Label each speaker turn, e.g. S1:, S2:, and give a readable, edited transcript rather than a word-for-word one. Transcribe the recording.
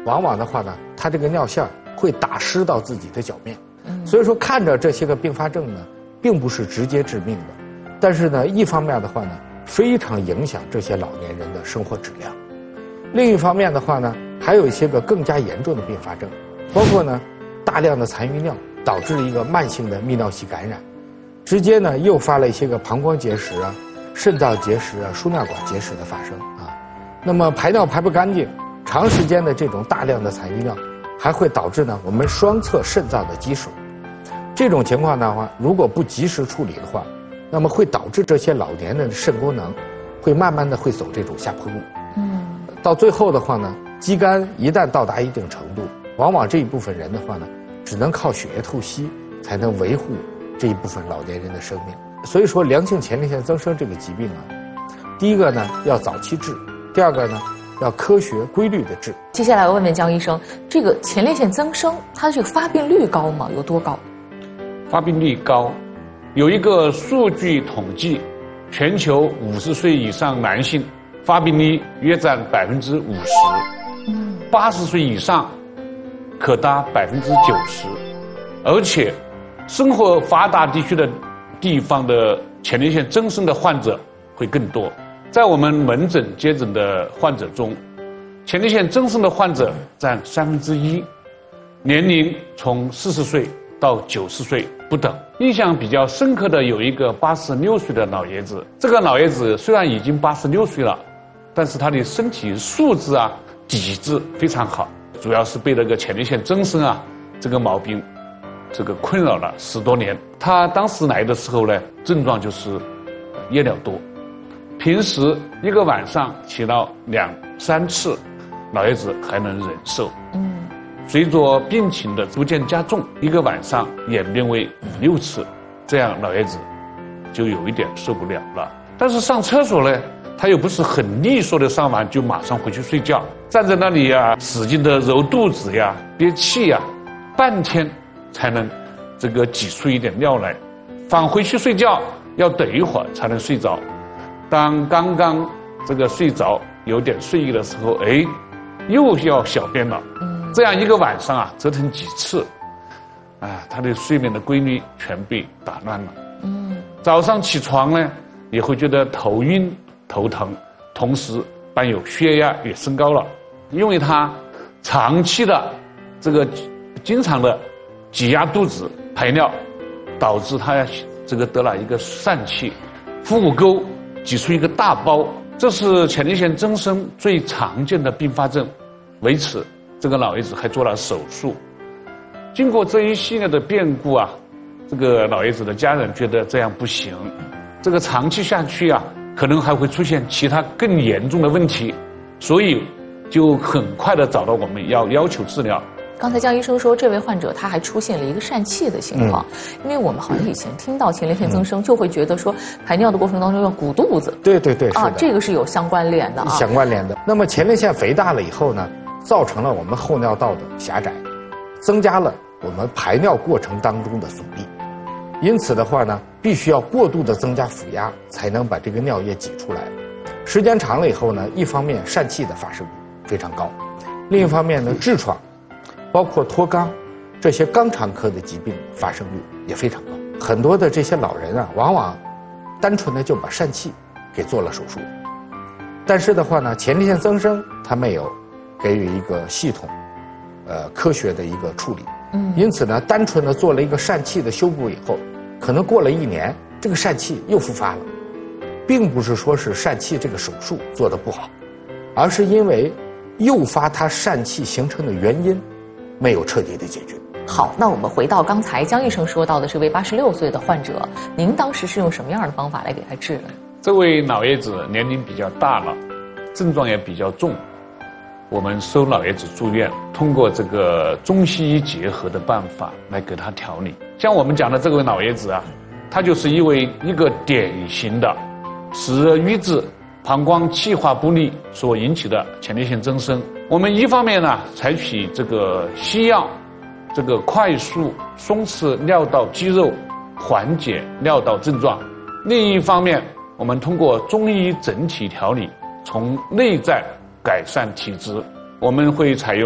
S1: 往往的话呢，它这个尿线会打湿到自己的脚面。所以说看着这些个并发症呢，并不是直接致命的，但是呢，一方面的话呢，非常影响这些老年人的生活质量。另一方面的话呢，还有一些个更加严重的并发症，包括呢，大量的残余尿导致了一个慢性的泌尿系感染，直接呢诱发了一些个膀胱结石啊、肾脏结石啊、输尿管结石的发生啊。那么排尿排不干净，长时间的这种大量的残余尿，还会导致呢我们双侧肾脏的积水。这种情况的话，如果不及时处理的话，那么会导致这些老年人的肾功能会慢慢的会走这种下坡路。到最后的话呢，肌酐一旦到达一定程度，往往这一部分人的话呢，只能靠血液透析才能维护这一部分老年人的生命。所以说，良性前列腺增生这个疾病啊，第一个呢要早期治，第二个呢要科学规律的治。
S2: 接下来我问问江医生，这个前列腺增生它的这个发病率高吗？有多高？
S3: 发病率高，有一个数据统计，全球50岁以上男性发病率约占50%，80岁以上可达90%，而且生活发达地区的地方的前列腺增生的患者会更多。在我们门诊接诊的患者中，前列腺增生的患者占1/3，年龄从40岁到90岁不等。印象比较深刻的有一个86岁的老爷子，这个老爷子虽然已经86岁了，但是他的身体素质啊、体质非常好，主要是被那个前列腺增生啊这个毛病困扰了10多年。他当时来的时候呢，症状就是夜尿多，平时一个晚上起到2、3次，老爷子还能忍受。随着病情的逐渐加重，一个晚上演变为5、6次，这样老爷子就有一点受不了了。但是上厕所呢，他又不是很利索的上完就马上回去睡觉，站在那里呀，使劲的揉肚子呀、憋气呀，半天才能挤出一点尿来，返回去睡觉要等一会儿才能睡着。当刚刚睡着有点睡意的时候，又要小便了。这样一个晚上啊，折腾几次，他的睡眠的规律全被打乱了。早上起床呢，也会觉得头晕头疼，同时伴有血压也升高了。因为他长期的经常的挤压肚子排尿，导致他得了一个疝气，腹股沟挤出一个大包，这是前列腺增生最常见的并发症。为此，这个老爷子还做了手术。经过这一系列的变故啊，这个老爷子的家人觉得这样不行，这个长期下去啊，可能还会出现其他更严重的问题，所以就很快的找到我们要求治疗。
S2: 刚才江医生说，这位患者他还出现了一个疝气的情况，因为我们好像以前听到前列腺增生，就会觉得说排尿的过程当中要鼓肚子。
S1: 对，是的。
S2: 这个是有相关联的啊。
S1: 相关联的。那么前列腺肥大了以后呢，造成了我们后尿道的狭窄，增加了我们排尿过程当中的阻力。因此的话呢，必须要过度的增加腹压，才能把这个尿液挤出来。时间长了以后呢，一方面疝气的发生率非常高，另一方面呢，痔疮包括脱肛这些肛肠科的疾病发生率也非常高。很多的这些老人啊，往往单纯的就把疝气给做了手术，但是的话呢，前列腺增生它没有给予一个系统科学的一个处理。因此呢，单纯的做了一个疝气的修补以后，可能过了1年，这个疝气又复发了，并不是说是疝气这个手术做得不好，而是因为诱发它疝气形成的原因没有彻底的解决。
S2: 好，那我们回到刚才江医生说到的这位86岁的患者，您当时是用什么样的方法来给他治的？
S3: 这位老爷子年龄比较大了，症状也比较重，我们收老爷子住院，通过这个中西医结合的办法来给他调理。像我们讲的这位老爷子啊，他就是一个典型的湿热瘀滞、膀胱气化不利所引起的前列腺增生。我们一方面呢，采取这个西药，快速松弛尿道肌肉，缓解尿道症状；另一方面，我们通过中医整体调理，从内在改善体质。我们会采用